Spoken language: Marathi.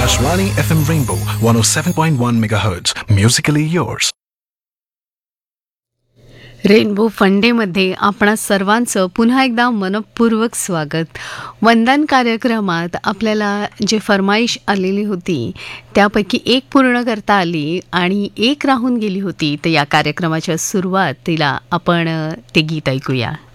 Akashvani FM Rainbow 107.1 MHz. Musically yours. Rainbow फंडेमध्ये आपणा सर्वांचं पुन्हा एकदा मनपूर्वक स्वागत. वंदन कार्यक्रमात आपल्याला जे फरमाईश आलेली होती त्यापैकी एक पूर्ण करता आली आणि एक राहून गेली होती. तर या कार्यक्रमाच्या सुरुवातीला आपण ते गीत ऐकूया.